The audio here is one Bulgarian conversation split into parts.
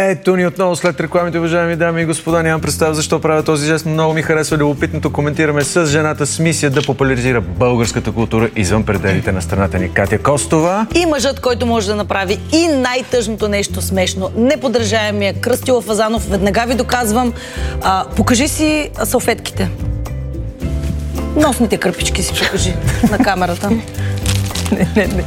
Ето ни отново след рекламите, уважаеми дами и господа. Нямам представа защо правя този жест. Много ми харесва любопитното. Коментираме с жената с мисия да популяризира българската култура извън пределите на страната ни. Катя Костова. И мъжът, който може да направи и най-тъжното нещо смешно. Неподражаемия Кръстю Лафазанов. Веднага ви доказвам. Покажи си салфетките. Носните кърпички си покажи на камерата. Не.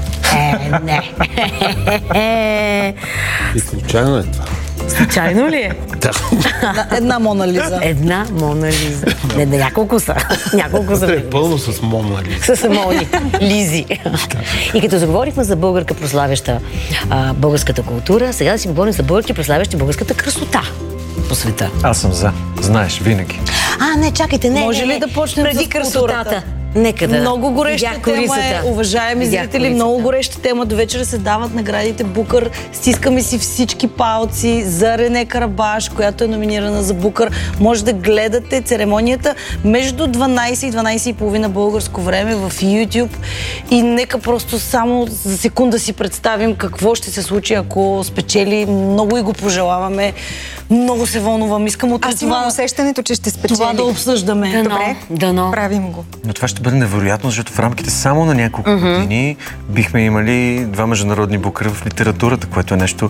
И случайно е това. Случайно ли е? Да. Една Мона Лиза. Една Мона Лиза. Не, няколко са. Няколко са. Е пълно с Мона Лиза. С Мони Лизи. И като заговорихме за българка, прославяща българската култура, сега да си говорим за българки, прославящи българската красота по света. Аз съм за. Знаеш, винаги. Не, чакайте, не. Може ли да почнем преди с красотата? Нека да. Много гореща тема е, уважаеми зрители, много гореща тема. До вечера се дават наградите Букър. Стискаме си всички палци за Рене Карабаш, която е номинирана за Букър. Може да гледате церемонията между 12 и 12:30 българско време в YouTube. И нека просто само за секунда си представим какво ще се случи, ако спечели. Много и го пожелаваме. Много се вълнувам. Искам от Аз имам усещането, че ще спечели. Това да обсъждаме. Добре, правим го. Но това ще бъде невероятно, защото в рамките само на няколко години бихме имали 2 международни букъри в литературата, което е нещо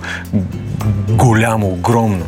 голямо, огромно.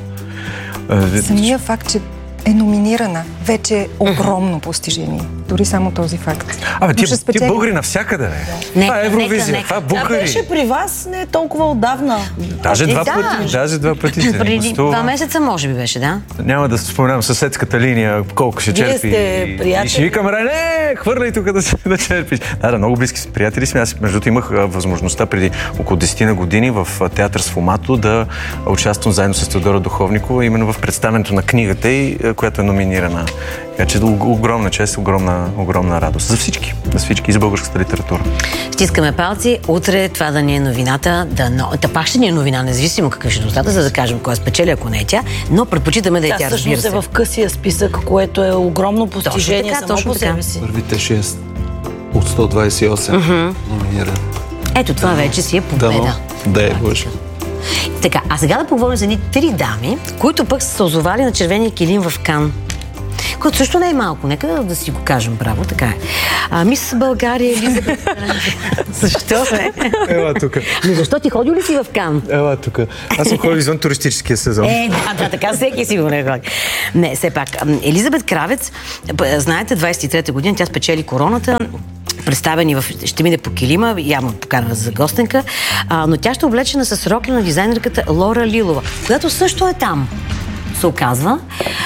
Самия факт, че е номинирана, вече е огромно постижение. Дори само този факт. Ти българи навсякъде, бе. Това е Евровизия, това е букъри. Тя беше при вас не толкова отдавна. Даже два пъти. Преди 2 месеца, може би беше, да? Няма да споменавам съседската линия, колко ще черпи. Вие сте приятели. И ще викам, Рене, хвърляй тук да черпиш. Да, много близки приятели сме. Аз, между другото, имах възможността преди около 10 години в театър Сфомато да участвам заедно с Теодора Духовникова, именно в представенето на книгата й, която е номинирана. Така че огромна чест, огромна радост. За всички и за българската литература. Стискаме палци. Утре това да ни е новината. Пак ще ни е новина, независимо какъв ще достата, за да кажем кой спечели, ако не е тя. Но предпочитаме да е тя, разбира се. Всъщност е в късия списък, което е огромно постижение само по себе си. Първите 6 от 128 номинирани. Ето това вече си е победа. Да е, Боже. Така, а сега да поговорим за едни 3 дами, които пък са се озовали на червения килим в Кан. Което също не е малко. Нека да си го кажем право, така е. Мис България Елизабет... Защо, не? Ела тук. Защо ти ходил ли си в Кан? Ела тук. Аз съм ходил извън туристическия сезон. Да, така всеки си го не ходи. Не, все пак. Елизабет Кравец, знаете, 23-та година, тя спечели короната. Представени ще мине по килима, явно поканена за гостенка, но тя ще облечена с рокля на дизайнерката Лора Лилова, която също е там, се оказва.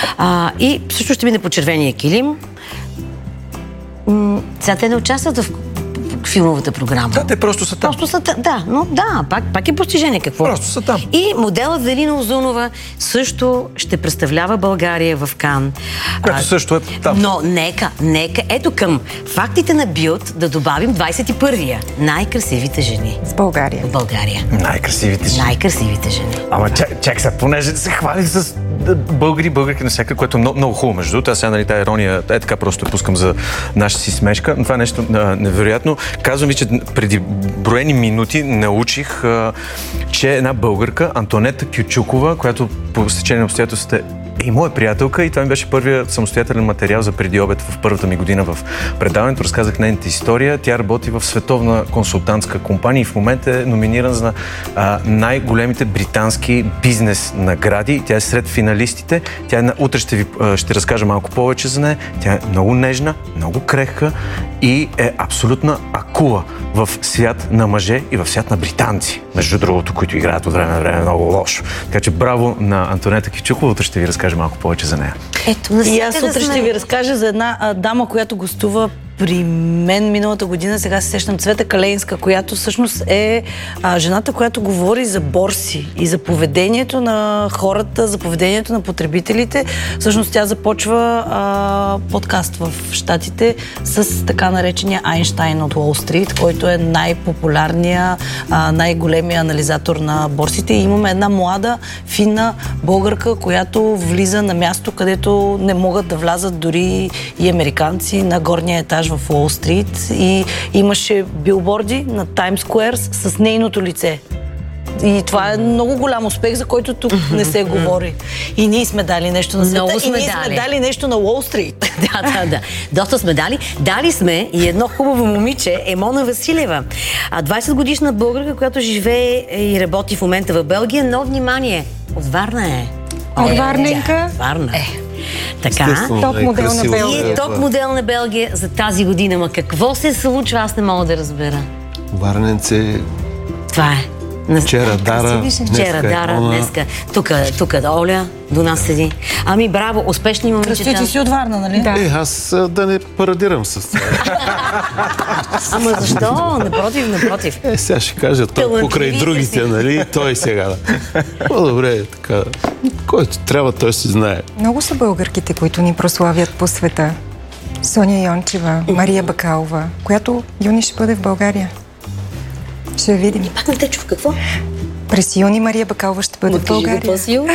И също ще мине по червения килим. Сега те не участват в филмовата програма. Да, те просто са там. Пак е постижение. Какво? Просто са там. И моделът Велина Озунова също ще представлява България в Кан. Която също е там. Но нека, ето към фактите на Билд да добавим 21-я. Най-красивите жени. С България. В България. Най-красивите жени. Ама чак сега, понеже да се хвали с българки навсякъде, което е много хубаво между другото. Аз сега, нали, тази ирония, така просто я пускам за нашата си смешка, но това е нещо невероятно. Казвам ви, че преди броени минути научих, че една българка, Антонета Кючукова, която по стечение на обстоятелствата и моя приятелка, и това ми беше първият самостоятелен материал за преди обед в първата ми година в предаването. Разказах нейната история. Тя работи в световна консултантска компания и в момента е номинирана за най-големите британски бизнес награди. Тя е сред финалистите. Утре ще разкажа малко повече за нея. Тя е много нежна, много крехка и е абсолютна акула в свят на мъже и в свят на британци, между другото, които играят от време на време много лошо. Така че браво на Антонета Кючукова. Утре ще ви разкажа малко повече за нея. И аз утре ще ви разкажа за една дама, която гостува при мен миналата година. Сега се сещам, Цвета Калейнска, която всъщност е жената, която говори за борси и за поведението на хората, за поведението на потребителите. Всъщност тя започва подкаст в Щатите с така наречения Айнщайн от Уолл Стрит, който е най-популярният, най-големия анализатор на борсите. И имаме една млада, финна българка, която влиза на място, където не могат да влязат дори и американци, на горния етаж в Уолл Стрит, и имаше билборди на Таймс Скуер с нейното лице. И това е много голям успех, за който тук не се говори. И ние сме дали нещо на света. И ние сме дали нещо на Уолл Стрит. Да. Доста сме дали. Дали сме и едно хубаво момиче, Емона Василева. 20-годишна българка, която живее и работи в момента в Белгия, но внимание, от Варна е. От Варненка? Варна. Така. Топ модел на Белгия. И е топ модел на Белгия за тази година. Ма какво се случва, аз не мога да разбера. Варненце. Това е. Вчера Дара, днеска. Тук Оля до нас седи. Ами браво, успешни момичета. Кръстю, ти си от Варна, нали? Да. Аз да не парадирам с това. Ама защо? Напротив. Сега ще кажа, той покрай другите, нали? Той сега. По-добре, така. Който трябва, той си знае. Много са българките, които ни прославят по света. Соня Йончева, Мария Бакалова, която юни ще бъде в България. Ще видим. Пак не те чух какво? През юни Мария Бакалова ще бъде в България.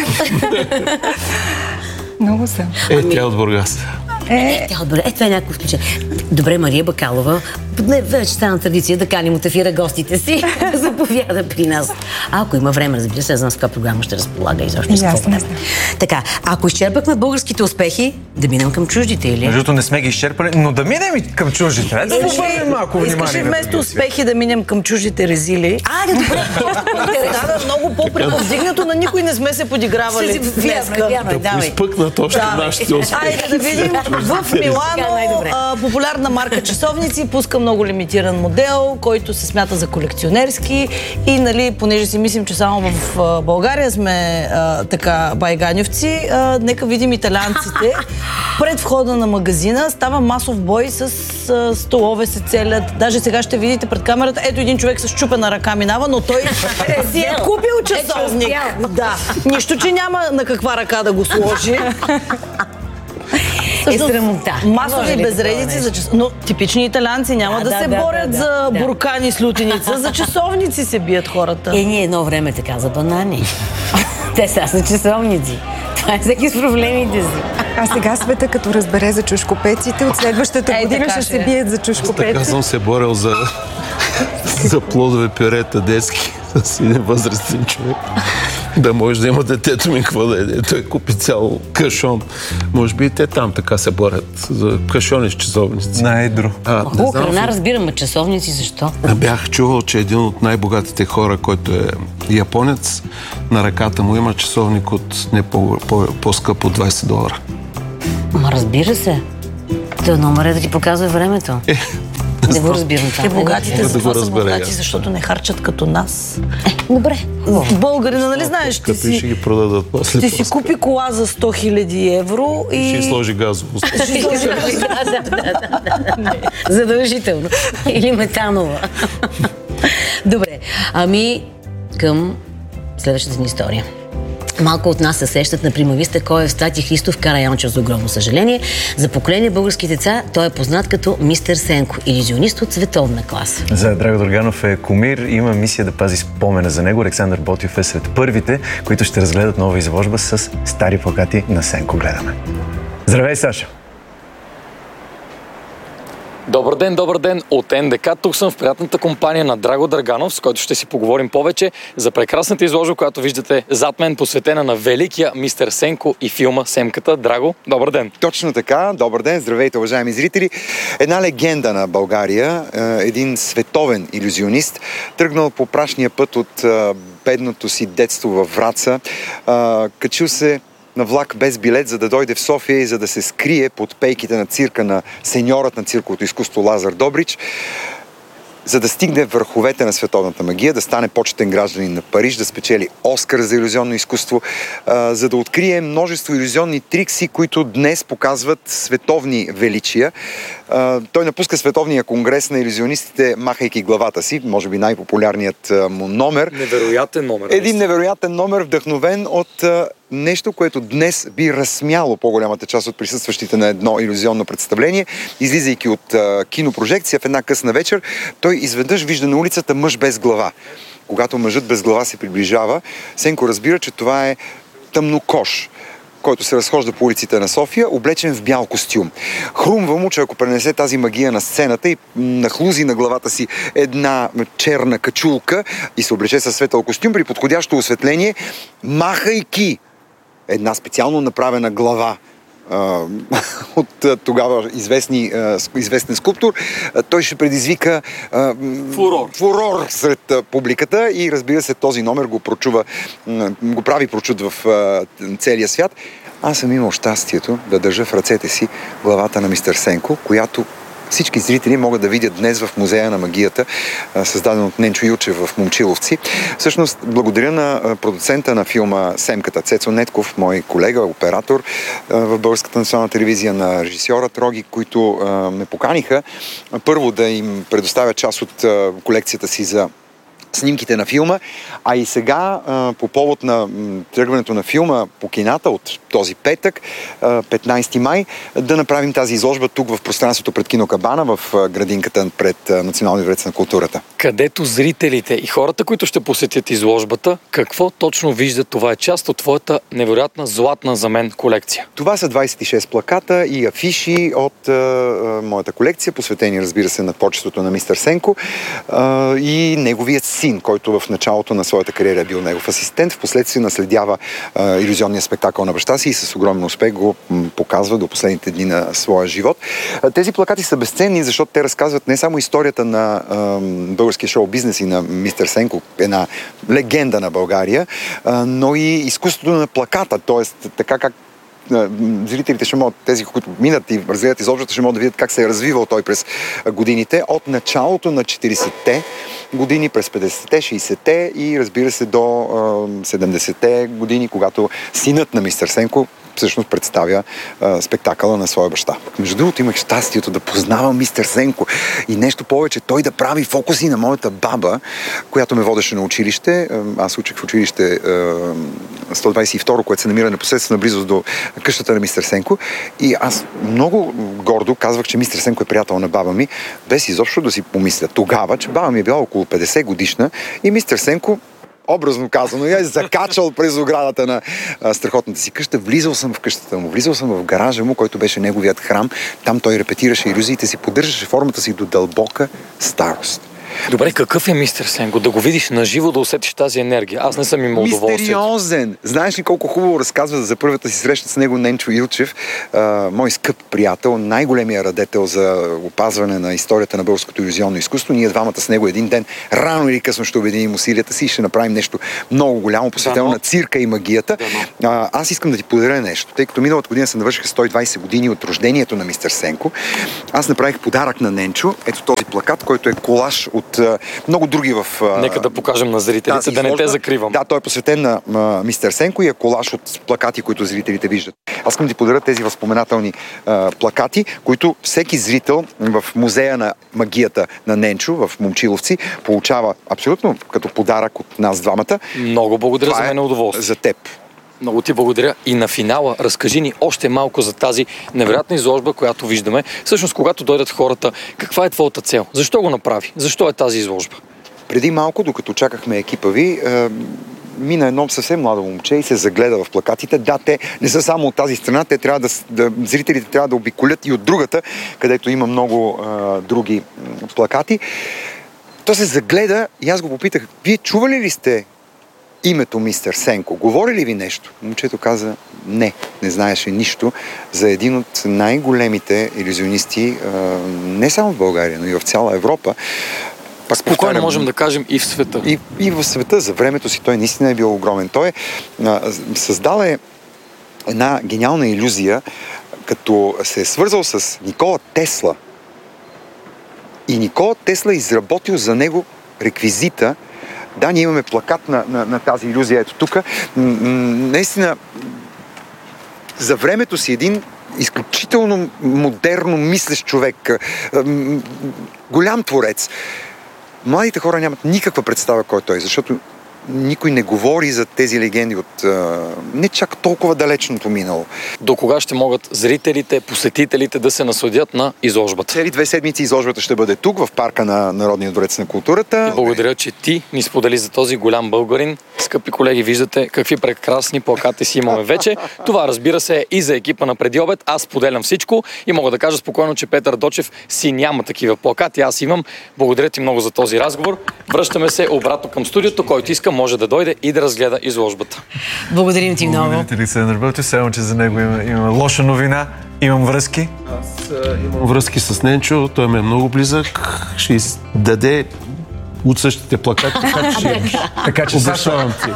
Много са. Тя от Бургас. Това е някакво включение. Добре, Мария Бакалова, вече стана традиция да каним от ефира гостите си да заповяда при нас. Ако има време, разбира се, знам с каква програма ще разполага и защо с какво време. Така, ако изчерпахме българските успехи, да минем към чуждите, или? Междуто не сме ги изчерпали, но да минем и към чуждите. Да обърнем малко внимание. Искаш вместо успехи да минем към чуждите резили? Добре. Да, много по-приповдигнато, на никой не сме се подигравали днеска. Да изпъкнат още нашите успехи. Айде да видим. В Милано популярна марка часовници пуска много лимитиран модел, който се смята за колекционерски и, нали, понеже си мислим, че само в България сме така байганевци, нека видим италианците. Пред входа на магазина става масов бой с столове се целят. Даже сега ще видите пред камерата, ето един човек с чупена ръка минава, но той си е купил часовник. Да. Нищо, че няма на каква ръка да го сложи. Срамота. Масови безредици за часовници. Но типични италианци няма да се борят за буркани с лютеница. За часовници се бият хората. Ние едно време така за банани. Те са часовници. Това е всеки с проблемите си. А сега света, като разбере за чушкопеците, от следващата година ще се бият за чушкопеци. Така съм се борил за плодове пюрета детски с един възрастен човек. Да може да има детето ми какво да еде. Той купи цял кашон. Може би и те там така се борят за кашони с часовници. Най-дро. Храна разбирам, а часовници защо? Бях чувал, че един от най-богатите хора, който е японец, на ръката му има часовник от не по-скъп от $20. Ма разбира се. Това номер е да ти показва времето. Не го разбирам това. Богатите за това са богати, защото не харчат като нас. Добре. Българина, нали знаеш, ти си... ще ги продадат после. Ти си купи кола за 100 000 евро и... Ще сложи газово. Задължително. Или метанова. Добре. Ами към следващата ни история. Малко от нас се сещат на Примависта кой е Стати Христов Караянчев, за огромно съжаление. За поколение български деца той е познат като мистер Сенко, илюзионист от световна класа. За Драго Дорганов е кумир и има мисия да пази спомена за него. Александър Ботев е сред първите, които ще разгледат нова изложба с стари плакати на Сенко. Гледаме. Здравей, Саша! Добър ден от НДК. Тук съм в приятната компания на Драго Драганов, с който ще си поговорим повече за прекрасната изложба, която виждате зад мен, посветена на великия мистер Сенко и филма Семката. Драго, добър ден! Точно така, добър ден, здравейте, уважаеми зрители. Една легенда на България, един световен илюзионист, тръгнал по прашния път от бедното си детство във Враца, качил се на влак без билет, за да дойде в София и за да се скрие под пейките на цирка на сеньорът на цирковото изкуство Лазар Добрич, за да стигне върховете на световната магия, да стане почетен гражданин на Париж, да спечели Оскар за илюзионно изкуство, за да открие множество илюзионни трикси, които днес показват световни величия. Той напуска Световния конгрес на илюзионистите, махайки главата си, може би най-популярният му номер. Невероятен номер. Един невероятен номер, вдъхновен от нещо, което днес би разсмяло по-голямата част от присъстващите на едно илюзионно представление. Излизайки от кинопрожекция в една късна вечер, той изведнъж вижда на улицата мъж без глава. Когато мъжът без глава се приближава, Сенко разбира, че това е тъмнокож. който се разхожда по улиците на София, облечен в бял костюм. Хрумва му, че ако пренесе тази магия на сцената и нахлузи на главата си една черна качулка и се облече със светъл костюм, при подходящо осветление, махайки една специално направена глава от тогава известен скулптор, той ще предизвика фурор сред публиката и разбира се, този номер го прави прочут в целия свят. Аз съм имал щастието да държа в ръцете си главата на мистер Сенко, която всички зрители могат да видят днес в Музея на магията, създаден от Ненчо Илчев в Момчиловци. Всъщност, благодаря на продуцента на филма Семката Цецо Нетков, мой колега, оператор в Българската национална телевизия, на режисьора Троги, които ме поканиха първо да им предоставя част от колекцията си за снимките на филма, а и сега по повод на тръгването на филма по кината от този петък, 15 май, да направим тази изложба тук в пространството пред Кинокабана, в градинката пред Националния дворец на културата. Където зрителите и хората, които ще посетят изложбата, какво точно виждат? Това е част от твоята невероятна златна за мен колекция. Това са 26 плаката и афиши от моята колекция, посветени, разбира се, на творчеството на мистер Сенко и неговият син, който в началото на своята кариера е бил негов асистент, впоследствие наследява илюзионния спектакъл на баща си и с огромен успех го показва до последните дни на своя живот. Тези плакати са безценни, защото те разказват не само историята на българския шоу-бизнес и на мистер Сенко, една легенда на България, но и изкуството на плаката, т.е. така как зрителите ще могат, тези, които минат и разгледат изобщо, ще могат да видят как се е развивал той през годините, от началото на 40-те години, през 50-те, 60-те и разбира се до 70-те години, когато синът на мистер Сенко всъщност представя спектакъла на своя баща. Между другото, имах щастието да познавам мистер Сенко и нещо повече, той да прави фокуси на моята баба, която ме водеше на училище. Аз учих в училище 122, което се намира непосредствено близост до къщата на мистер Сенко и аз много гордо казвах, че мистер Сенко е приятел на баба ми, без изобщо да си помисля тогава, че баба ми е била около 50 годишна и мистер Сенко, образно казано, я е закачал през оградата на страхотната си къща. Влизал съм в къщата му, влизал съм в гаража му, който беше неговият храм. Там той репетираше илюзиите си, поддържаше формата си до дълбока старост. Добре, какъв е мистер Сенко? Да го видиш наживо, да усетиш тази енергия. Аз не съм имал удоволствие. Мистериозен! Знаеш ли колко хубаво разказва за първата си среща с него Ненчо Илчев, мой скъп приятел, най-големия радетел за опазване на историята на българското илюзионно изкуство. Ние двамата с него един ден, рано или късно ще обединим усилията си и ще направим нещо много голямо, посветено на цирка и магията. Аз искам да ти подаря нещо, тъй като миналата година се навършиха 120 години от рождението на мистер Сенко. Аз направих подарък на Ненчо, ето този плакат, който е колаж от много други в... Нека да покажем на зрителите, да не те закривам. Да, той е посветен на мистер Сенко и е колаж от плакати, които зрителите виждат. Аз искам да ти подаря тези възпоменателни плакати, които всеки зрител в Музея на магията на Ненчо в Момчиловци получава абсолютно като подарък от нас двамата. Много благодаря, за мен е удоволствие. За теб. Много ти благодаря. И на финала разкажи ни още малко за тази невероятна изложба, която виждаме. Всъщност, когато дойдат хората, каква е твоята цел? Защо го направи? Защо е тази изложба? Преди малко, докато чакахме екипа ви, мина едно съвсем младо момче и се загледа в плакатите. Да, те не са само от тази страна, те трябва зрителите трябва да обиколят и от другата, където има много други плакати. То се загледа и аз го попитах, вие чували ли сте името мистер Сенко? Говори ли ви нещо? Момчето каза, не знаеше нищо за един от най-големите илюзионисти, не само в България, но и в цяла Европа. Спокойно можем да кажем и в света. И в света. За времето си той наистина е бил огромен. Той създал една гениална илюзия, като се е свързал с Никола Тесла. И Никола Тесла изработил за него реквизита. Да, ние имаме плакат на тази илюзия. Ето тук. Наистина, за времето си един изключително модерно мислещ човек, голям творец. Младите хора нямат никаква представа кой той, защото никой не говори за тези легенди от не чак толкова далечното минало. До кога ще могат зрителите, посетителите да се насладят на изложбата? Цели 2 седмици изложбата ще бъде тук, в парка на Народния дворец на културата. И благодаря, че ти ни сподели за този голям българин. Скъпи колеги, виждате какви прекрасни плакати си имаме вече. Това, разбира се, е и за екипа на Преди обед. Аз споделям всичко и мога да кажа спокойно, че Петър Дочев си няма такива плакати. Аз имам. Благодаря ти много за този разговор. Връщаме се обратно към студиото. Който иска, може да дойде и да разгледа изложбата. Благодарим ти много. Благодаря ти, Александър Бълчев. Само, че за него има лоша новина. Имам връзки. Аз имам връзки с Ненчо. Той ме е много близък. Ще даде от същите плакати. Така че обещавам ти.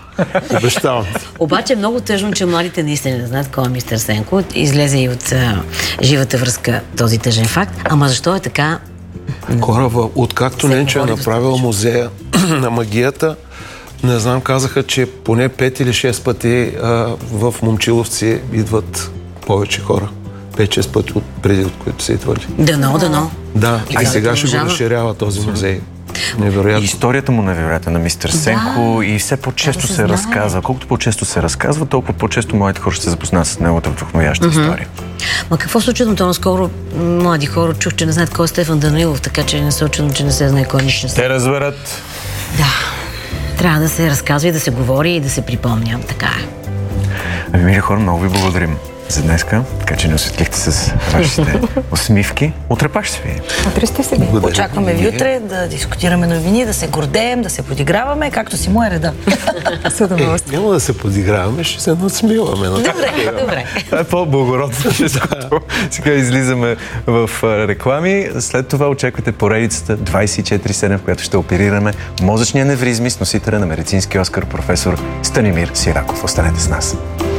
Обещавам ти. Обаче е много тъжно, че младите наистина не знаят кой е мистер Сенко. Излезе и от живата връзка този тъжен факт. Ама защо е така? Хора, откакто Ненчо е направил музея на магията, не знам, казаха, че поне 5 или 6 пъти в Момчиловци идват повече хора. 5-6 пъти преди, от които са идвали. Дано. Да, и сега ще го разширява този музей. Невероятно. Историята му невероятна на мистер Сенко и все по-често се разказва. Колкото по-често се разказва, толкова по-често младите хора ще се запознат с неговата вдъхновяща история. Ма какво случва? То наскоро млади хора чух, че не знаят кой е Стефан Данаилов, така че не се очудвам, че не се знае кой нищо. Те разберат. Да. Трябва да се разказва и да се говори и да се припомня. Така е. Ами, мили хора, много ви благодарим за днеска, така че ни осветлихте с вашите усмивки. Утре пак ще се видим. Утре ще се видим. Очакваме ви утре да дискутираме новини, да се гордеем, да се подиграваме, както си му е реда. С удоволствие. Няма да се подиграваме, ще се надсмиваме. Добре. Това е по-благородно. Сега излизаме в реклами. След това очаквате поредицата 24/7, в която ще оперираме мозъчния невризми с носителя на медицински Оскар професор Станимир Сираков. Останете с нас.